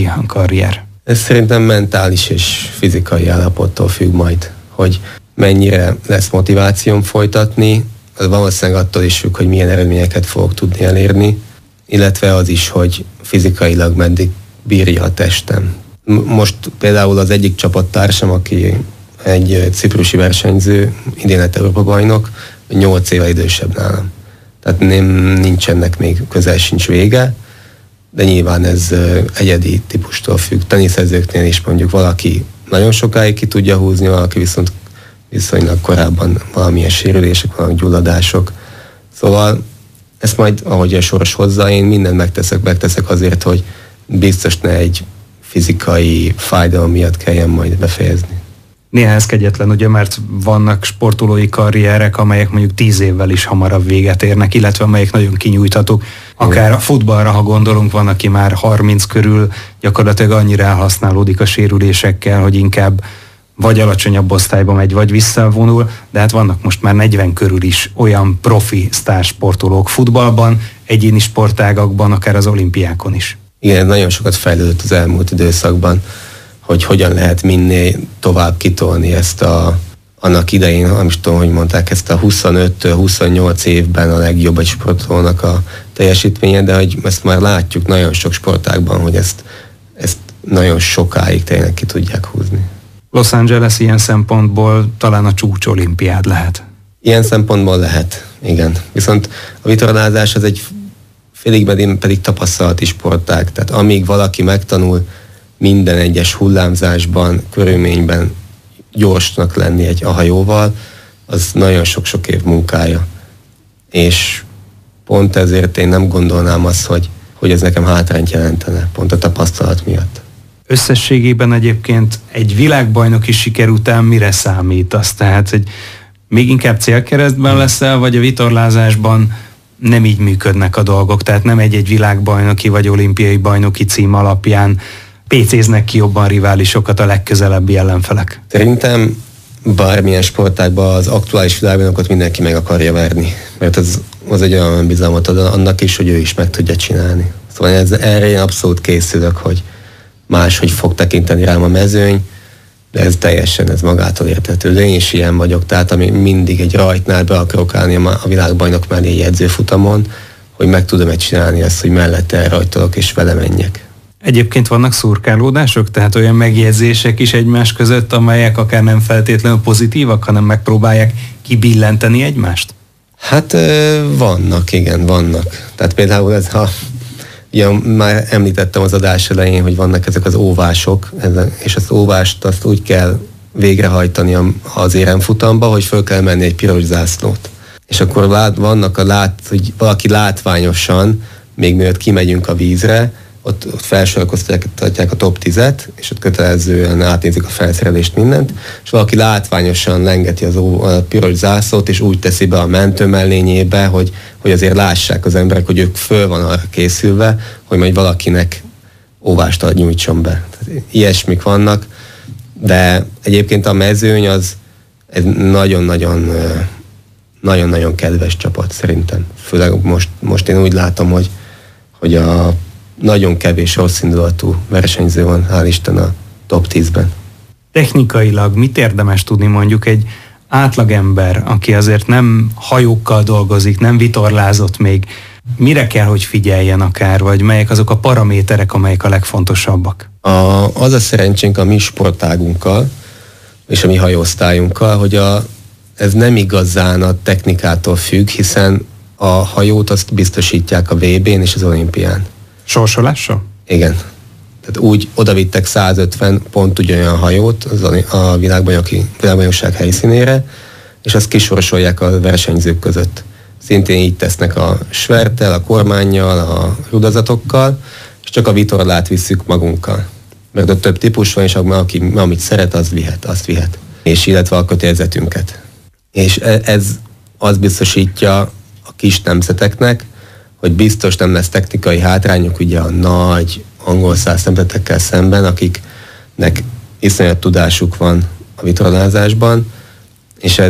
a karrier? Ez szerintem mentális és fizikai állapottól függ majd, hogy mennyire lesz motivációm folytatni, az valószínűleg attól is függ, hogy milyen eredményeket fogok tudni elérni, illetve az is, hogy fizikailag meddig bírja a testem. Most például az egyik csapattársam, aki egy ciprusi versenyző, idén lett Európa-bajnok, 8 éve idősebb nálam. Tehát nincsenek még közel sincs vége, de nyilván ez egyedi típustól függ. Teniszezőknél is mondjuk valaki nagyon sokáig ki tudja húzni, valaki viszont viszonylag korábban valamilyen sérülések, valami gyulladások. Szóval ezt majd, ahogy a sors hozza, én mindent megteszek azért, hogy biztos ne egy fizikai fájdalom miatt kelljen majd befejezni. Néha ez kegyetlen, ugye, mert vannak sportolói karrierek, amelyek mondjuk 10 évvel is hamarabb véget érnek, illetve amelyek nagyon kinyújthatók. Akár a futballra, ha gondolunk, van, aki már 30 körül gyakorlatilag annyira elhasználódik a sérülésekkel, hogy inkább vagy alacsonyabb osztályba megy, vagy visszavonul, de hát vannak most már 40 körül is olyan profi sztársportolók futballban, egyéni sportágakban, akár az olimpiákon is. Igen, nagyon sokat fejlődött az elmúlt időszakban, hogy hogyan lehet minél tovább kitolni ezt annak idején, nem is tudom, hogy mondták, ezt a 25-28 évben a legjobb egy sportolónak a teljesítménye, de hogy ezt már látjuk nagyon sok sportágban, hogy ezt nagyon sokáig tényleg ki tudják húzni. Los Angeles ilyen szempontból talán a csúcs olimpiád lehet. Ilyen szempontból lehet, igen. Viszont a vitorlázás az egy félig pedig tapasztalati sportág, tehát amíg valaki megtanul minden egyes hullámzásban, körülményben gyorsnak lenni a hajóval, az nagyon sok-sok év munkája. És pont ezért én nem gondolnám azt, hogy ez nekem hátrányt jelentene, pont a tapasztalat miatt. Összességében egyébként egy világbajnoki siker után mire számítasz? Tehát, hogy még inkább célkeresztben leszel, vagy a vitorlázásban nem így működnek a dolgok? Tehát nem egy világbajnoki vagy olimpiai bajnoki cím alapján pécéznek ki jobban riválisokat a legközelebbi ellenfelek? Szerintem bármilyen sportágban az aktuális világbajnokot mindenki meg akarja verni, mert az egy olyan bizalmat ad annak is, hogy ő is meg tudja csinálni. Szóval erre én abszolút készülök, hogy máshogy fog tekinteni rám a mezőny, de ez magától értetődő. Én is ilyen vagyok, tehát ami mindig egy rajtnál be akarok állni a világbajnok mellé egy edzőfutamon, hogy meg tudom csinálni ezt, hogy mellette rajtolok és vele menjek. Egyébként vannak szurkálódások, tehát olyan megjegyzések is egymás között, amelyek akár nem feltétlenül pozitívak, hanem megpróbálják kibillenteni egymást? Hát vannak, igen, vannak. Tehát például ugye már említettem az adás elején, hogy vannak ezek az óvások, és az óvást azt úgy kell végrehajtani az éremfutamba, hogy föl kell menni egy piros zászlót. És akkor hogy valaki látványosan, még mielőtt kimegyünk a vízre, ott felsorakoztatják a top 10-et, és ott kötelezően átnézik a felszerelést, mindent, és valaki látványosan lengeti a piros zászlót, és úgy teszi be a mentő mellényébe, hogy azért lássák az emberek, hogy ők föl van arra készülve, hogy majd valakinek óvást nyújtson be. Tehát ilyesmik vannak, de egyébként a mezőny az egy nagyon-nagyon kedves csapat szerintem. Főleg most én úgy látom, hogy a nagyon kevés rosszindulatú versenyző van, hál' Isten, a top 10-ben. Technikailag mit érdemes tudni mondjuk egy átlagember, aki azért nem hajókkal dolgozik, nem vitorlázott még, mire kell, hogy figyeljen akár, vagy melyek azok a paraméterek, amelyek a legfontosabbak? Az a szerencsénk a mi sportágunkkal, és a mi hajóosztályunkkal, hogy ez nem igazán a technikától függ, hiszen a hajót azt biztosítják a VB-n és az olimpián. Sorsolással? Igen. Tehát úgy odavittek 150 pont ugyanolyan hajót a világbajnokság helyszínére, és azt kisorsolják a versenyzők között. Szintén így tesznek a sverttel, a kormánnyal, a rudazatokkal, és csak a vitorlát visszük magunkkal. Mert ott több típus van, és aki amit szeret, azt vihet. És illetve a kötélzetünket. És ez azt biztosítja a kis nemzeteknek, hogy biztos nem lesz technikai hátrányuk ugye a nagy angol száz nemzetekkel szemben, akiknek iszonyat tudásuk van a vitorlázásban, és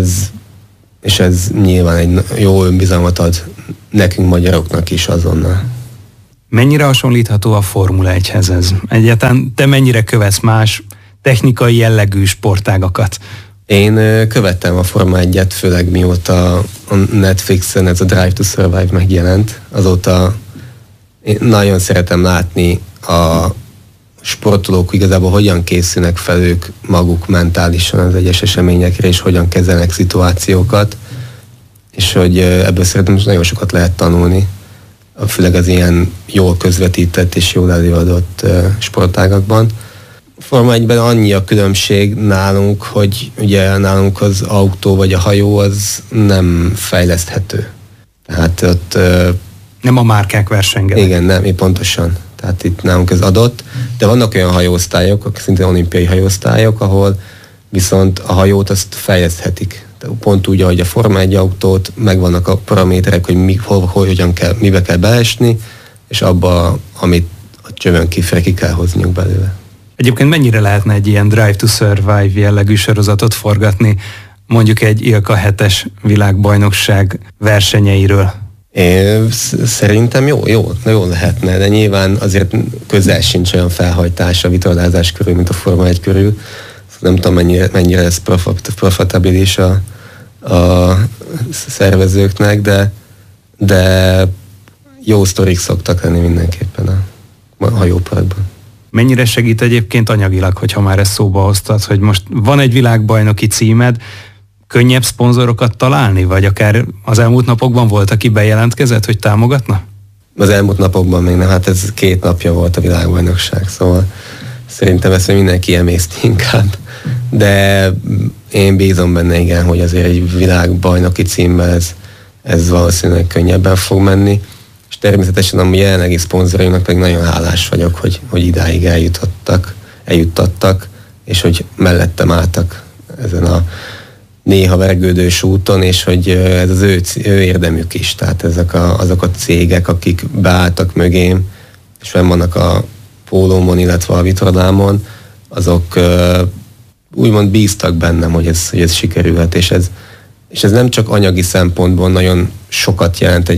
ez nyilván egy jó önbizalmat ad nekünk magyaroknak is azonnal. Mennyire hasonlítható a Formula 1-hez ez? Egyáltalán te mennyire követsz más technikai jellegű sportágakat? Én követtem a Forma 1-et, főleg mióta a Netflixen ez a Drive to Survive megjelent. Azóta én nagyon szeretem látni a sportolók igazából hogyan készülnek fel ők maguk mentálisan az egyes eseményekre, és hogyan kezelnek szituációkat, és hogy ebből szerintem nagyon sokat lehet tanulni, főleg az ilyen jól közvetített és jól előadott sportágakban. A Forma 1-ben annyi a különbség nálunk, hogy ugye nálunk az autó vagy a hajó az nem fejleszthető. Tehát ott... Nem a márkák versengenek. Igen, nem, pontosan. Tehát itt nálunk ez adott, de vannak olyan hajóosztályok, szintén olimpiai hajóosztályok, ahol viszont a hajót azt fejleszthetik. Pont úgy, ahogy a Forma 1 autót, megvannak a paraméterek, hogy hogyan kell, mibe kell beesni, és abba, amit a csövön kifele ki kell hozniuk belőle. Egyébként mennyire lehetne egy ilyen Drive to Survive jellegű sorozatot forgatni, mondjuk egy ILKA 7-es világbajnokság versenyeiről? Szerintem jó lehetne, de nyilván azért közel sincs olyan felhajtás a vitorlázás körül, mint a Forma 1 körül. Nem tudom, mennyire ez profitabilis a szervezőknek, de jó sztorik szoktak lenni mindenképpen a hajóparkban. Mennyire segít egyébként anyagilag, hogyha már ezt szóba hoztad, hogy most van egy világbajnoki címed, könnyebb szponzorokat találni, vagy akár az elmúlt napokban volt, aki bejelentkezett, hogy támogatna? Az elmúlt napokban még nem, hát ez 2 napja volt a világbajnokság, szóval szerintem ezt mindenki emészti inkább. De én bízom benne, igen, hogy azért egy világbajnoki címmel ez valószínűleg könnyebben fog menni, és természetesen a jelenlegi szponzorainak pedig nagyon hálás vagyok, hogy idáig eljuttattak, és hogy mellettem álltak ezen a néha vergődős úton, és hogy ez az ő érdemük is. Tehát azok a cégek, akik beálltak mögém, és fenn vannak a pólómon, illetve a vitorlámon, azok úgymond bíztak bennem, hogy ez sikerülhet, és ez nem csak anyagi szempontból nagyon sokat jelent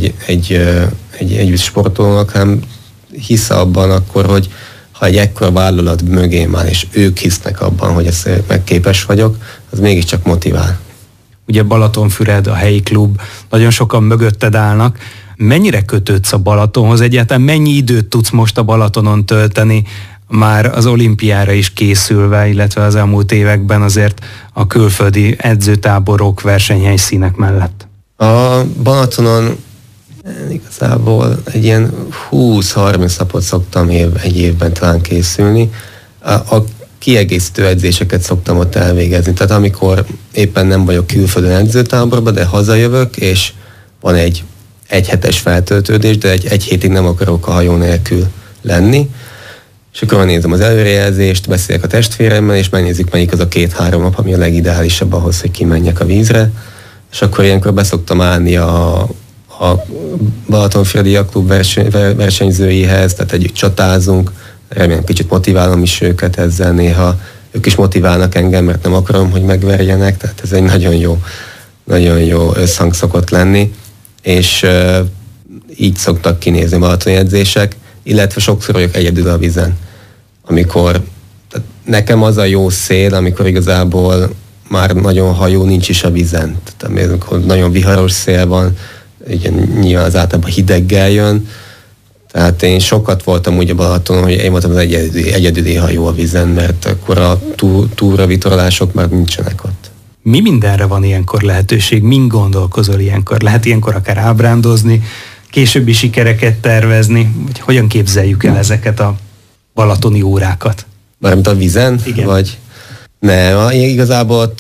egy sportolónak, hanem hisz abban akkor, hogy ha egy ekkora vállalat mögém áll, és ők hisznek abban, hogy ezt megképes vagyok, az mégiscsak motivál. Ugye Balatonfüred, a helyi klub, nagyon sokan mögötted állnak. Mennyire kötődsz a Balatonhoz? Egyáltalán mennyi időt tudsz most a Balatonon tölteni, már az olimpiára is készülve, illetve az elmúlt években azért a külföldi edzőtáborok, versenyhelyszínek mellett? A Balatonon igazából egy ilyen 20-30 napot szoktam egy évben talán készülni. A kiegészítő edzéseket szoktam ott elvégezni. Tehát amikor éppen nem vagyok külföldön edzőtáborban, de hazajövök, és van egy hetes feltöltődés, de egy hétig nem akarok a hajó nélkül lenni. És akkor nézem az előrejelzést, beszélek a testvéremmel, és megnézzük, melyik az a 2-3 nap, ami a legideálisabb ahhoz, hogy kimenjek a vízre. És akkor ilyenkor beszoktam állni a Balatonfüredi Klub versenyzőihez, tehát együtt csatázunk, remélem kicsit motiválom is őket ezzel néha. Ők is motiválnak engem, mert nem akarom, hogy megverjenek, tehát ez egy nagyon jó összhang szokott lenni, és így szoktak kinézni balatoni edzések, illetve sokszor vagyok egyedül a vízen, amikor nekem az a jó szél, amikor igazából már nagyon hajó nincs is a vízen, tehát amikor nagyon viharos szél van, nyilván az általában hideggel jön, tehát én sokat voltam úgy a Balatonon, hogy én voltam az egyedüli hajó a vízen, mert akkor a túravitorlások már nincsenek ott. Mi mindenre van ilyenkor lehetőség? Min gondolkozol ilyenkor? Lehet ilyenkor akár ábrándozni, későbbi sikereket tervezni, vagy hogyan képzeljük el ezeket a balatoni órákat? Mármint a vízen? Igen. Vagy? Nem, igazából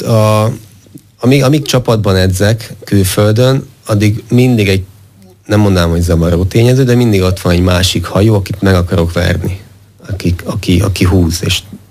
amíg csapatban edzek külföldön, addig mindig nem mondanám, hogy zavaró tényező, de mindig ott van egy másik hajó, akit meg akarok verni, aki húz,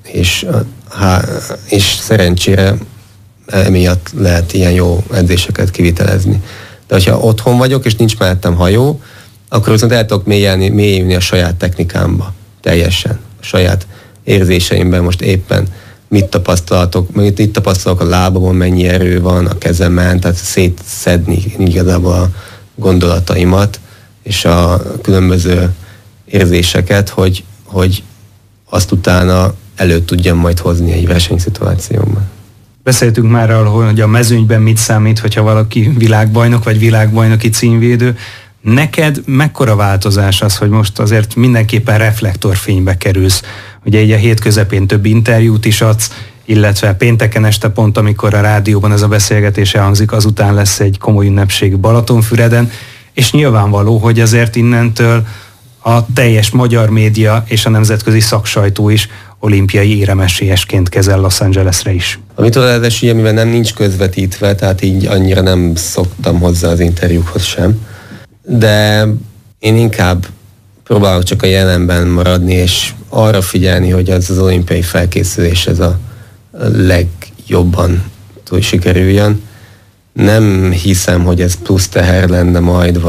és szerencsére emiatt lehet ilyen jó edzéseket kivitelezni. De hogyha otthon vagyok, és nincs mellettem hajó, akkor viszont el tudok mélyülni a saját technikámba teljesen. A saját érzéseimben most éppen mit tapasztalok a lábamon, mennyi erő van a kezemen, tehát szétszedni igazából a gondolataimat, és a különböző érzéseket, hogy azt utána elő tudjam majd hozni egy versenyszituációban. Beszéltünk már arról, hogy a mezőnyben mit számít, hogyha valaki világbajnok vagy világbajnoki címvédő. Neked mekkora változás az, hogy most azért mindenképpen reflektorfénybe kerülsz? Ugye így a hét közepén több interjút is adsz, illetve pénteken este pont, amikor a rádióban ez a beszélgetés elhangzik, azután lesz egy komoly ünnepség Balatonfüreden, és nyilvánvaló, hogy azért innentől a teljes magyar média és a nemzetközi szaksajtó is olimpiai éremesélyesként kezel Los Angelesre is. A vitorlázás ugye, mivel nem nincs közvetítve, tehát így annyira nem szoktam hozzá az interjúkhoz sem, de én inkább próbálok csak a jelenben maradni, és arra figyelni, hogy az olimpiai felkészülés ez a legjobban sikerüljön. Nem hiszem, hogy ez plusz teher lenne majd,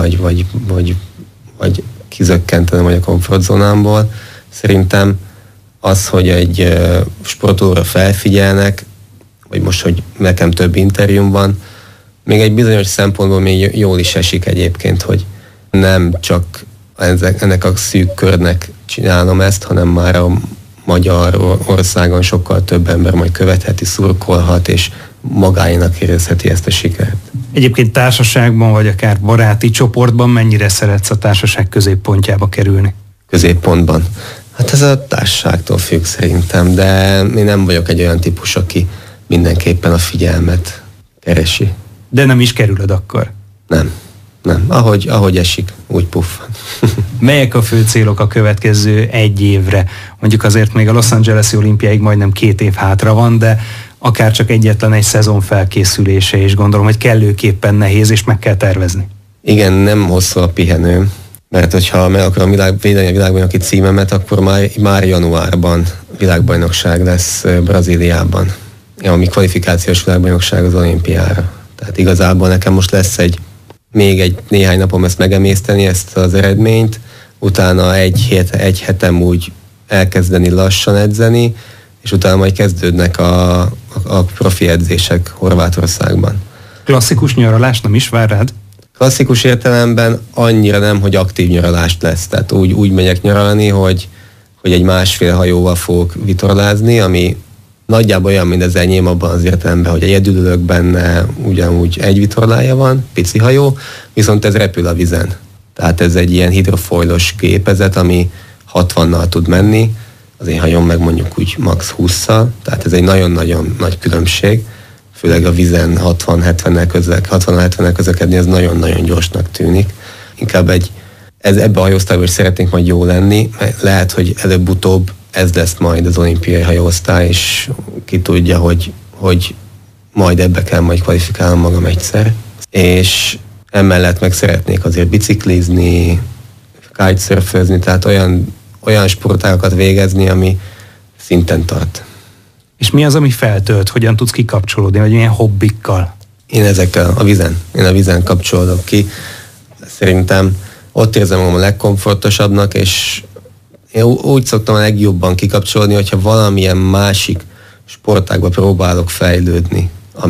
vagy kizökkentenem a komfortzónámból. Szerintem az, hogy egy sportolóra felfigyelnek, vagy most, hogy nekem több interjúm van, még egy bizonyos szempontból még jól is esik egyébként, hogy nem csak ennek a szűk körnek csinálom ezt, hanem már a Magyarországon sokkal több ember majd követheti, szurkolhat, és magáénak érezheti ezt a sikert. Egyébként társaságban, vagy akár baráti csoportban mennyire szeretsz a társaság középpontjába kerülni? Középpontban? Hát ez a társaságtól függ szerintem, de én nem vagyok egy olyan típus, aki mindenképpen a figyelmet keresi. De nem is kerülöd akkor? Nem. Ahogy esik, úgy puffan. Melyek a fő célok a következő egy évre? Mondjuk azért még a Los Angeles-i olimpiáig majdnem 2 év hátra van, de akár csak egyetlen egy szezon felkészülése, és gondolom, hogy kellőképpen nehéz, és meg kell tervezni. Igen, nem hosszú a pihenő, mert hogyha meg akarom védeni a világbajnoki címemet, akkor már januárban világbajnokság lesz Brazíliában, ami kvalifikációs világbajnokság az olimpiára. Tehát igazából nekem most lesz még néhány napom ezt megemészteni, ezt az eredményt, utána egy hetem úgy elkezdeni lassan edzeni, és utána majd kezdődnek a profi edzések Horvátországban. Klasszikus nyaralás nem is vár rád? Klasszikus értelemben annyira nem, hogy aktív nyaralást lesz. Tehát úgy megyek nyaralni, hogy egy 1,5 hajóval fogok vitorlázni, ami nagyjából olyan, mint az enyém abban az értelemben, hogy egyedül ülök benne, ugyanúgy egy vitorlája van, pici hajó, viszont ez repül a vízen. Tehát ez egy ilyen hidrofoilos gépezet, ami 60-nal tud menni, az én hajóm meg mondjuk úgy max 20-szal, tehát ez egy nagyon-nagyon nagy különbség, főleg a vízen 60-70-nel közlekedni, ez nagyon-nagyon gyorsnak tűnik. Inkább ebbe a hajóosztályban is szeretnénk majd jó lenni, mert lehet, hogy előbb-utóbb ez lesz majd az olimpiai hajóosztály, és ki tudja, hogy majd ebbe kell majd kvalifikálnom magam egyszer. És emellett meg szeretnék azért biciklizni, kitesurfözni, tehát olyan sportágokat végezni, ami szinten tart. És mi az, ami feltölt? Hogyan tudsz kikapcsolódni, vagy milyen hobbikkal? Én ezekkel a vízen kapcsolódok ki. Szerintem ott érzem magam a legkomfortosabbnak, és én úgy szoktam a legjobban kikapcsolódni, hogyha valamilyen másik sportágba próbálok fejlődni,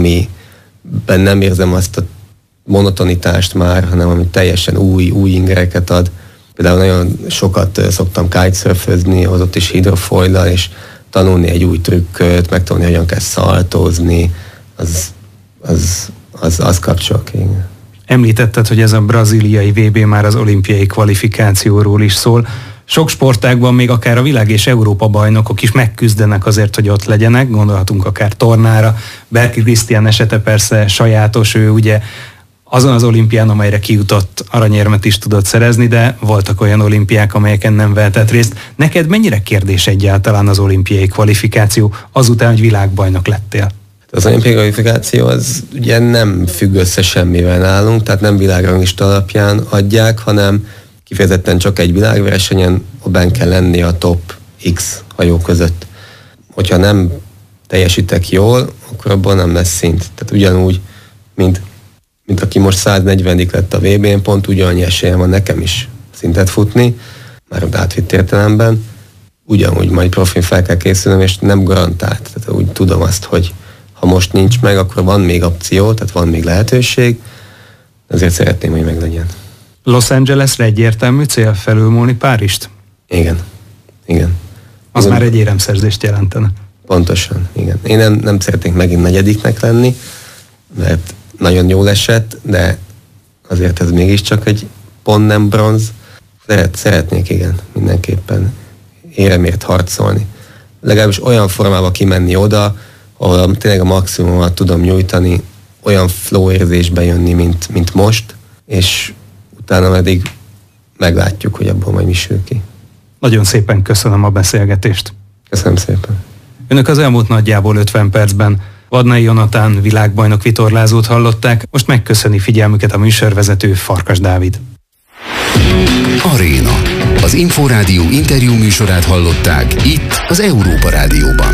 amiben nem érzem azt a monotonitást már, hanem ami teljesen új ingereket ad. Például nagyon sokat szoktam kitesurfözni, ott is hidrofoillal, és tanulni egy új trükköt, megtanulni, hogyan kell szaltózni, az kapcsol ki. Említetted, hogy ez a brazíliai VB már az olimpiai kvalifikációról is szól. Sok sportágban még akár a világ és Európa bajnokok is megküzdenek azért, hogy ott legyenek, gondolhatunk akár tornára. Berki Krisztián esete persze sajátos, ő ugye azon az olimpián, amelyre kijutott, aranyérmet is tudott szerezni, de voltak olyan olimpiák, amelyeken nem vehetett részt. Neked mennyire kérdés egyáltalán az olimpiai kvalifikáció azután, hogy világbajnok lettél? Az olimpiai kvalifikáció az ugye nem függ össze semmivel nálunk, tehát nem világranglista alapján adják, hanem kifejezetten csak egy világversenyen benn kell lenni a top X hajó között. Hogyha nem teljesítek jól, akkor abban nem lesz szint. Tehát ugyanúgy, mint aki most 140. lett a VB-n, pont ugyanannyi esélyem van nekem is szintet futni, már ott átvitt értelemben. Ugyanúgy majd profin fel kell készülnöm, és nem garantált. Tehát úgy tudom azt, hogy ha most nincs meg, akkor van még opció, tehát van még lehetőség, ezért szeretném, hogy meglegyen. Los Angelesre egyértelmű cél felülmúlni Párizst? Igen. Az már egy éremszerzést jelentene. Pontosan, igen. Én nem szeretnék megint negyediknek lenni, mert nagyon jól esett, de azért ez mégiscsak egy pont nem bronz. Szeretnék, igen, mindenképpen éremért harcolni. Legalábbis olyan formában kimenni oda, ahol tényleg a maximumot tudom nyújtani, olyan flow érzésbe jönni, mint most, és utána pedig meglátjuk, hogy abból majd mi sül ki. Nagyon szépen köszönöm a beszélgetést. Köszönöm szépen. Önök az elmúlt nagyjából 50 percben Vadnai Jonatán világbajnok vitorlázót hallották, most megköszöni figyelmüket a műsorvezető Farkas Dávid. Aréna. Az Inforádió interjú műsorát hallották itt az Európa Rádióban.